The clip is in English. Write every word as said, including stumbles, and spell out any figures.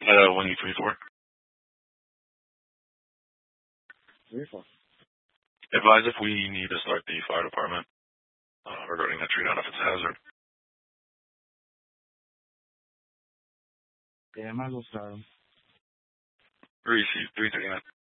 Uh, one U three four. Three four. Advise if we need to start the fire department uh, regarding that tree down if it's a hazard. Yeah, I might as well start them. Three, three, three,